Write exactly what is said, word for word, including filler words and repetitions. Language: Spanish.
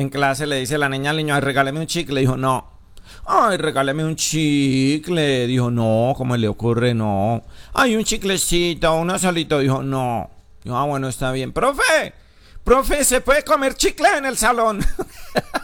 En clase le dice la niña al niño, ay, regáleme un chicle. Dijo, no. Ay, regáleme un chicle. Dijo, no, ¿cómo le ocurre? No. Ay, un chiclecito, una solito. Dijo, no. Dijo, ah, bueno, está bien. Profe, profe, ¿se puede comer chicle en el salón?